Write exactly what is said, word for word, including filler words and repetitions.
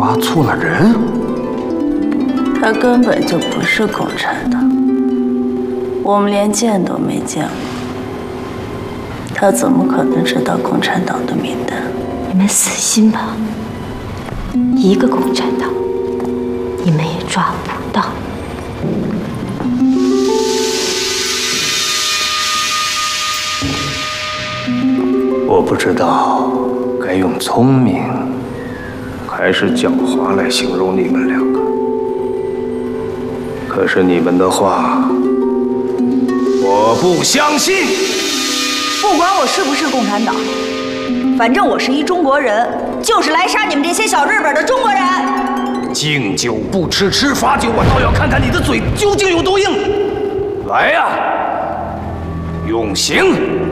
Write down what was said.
抓错了人？ 他根本就不是共产党，我们连见都没见过，他怎么可能知道共产党的名单？ 你们死心吧，一个共产党你们也抓不到。 我不知道该用聪明还是狡猾来形容你们两个。可是你们的话，我不相信。 不管我是不是共产党，反正我是一中国人，就是来杀你们这些小日本的中国人。 敬酒不吃吃罚酒，我倒要看看你的嘴究竟有多硬。来呀，用刑！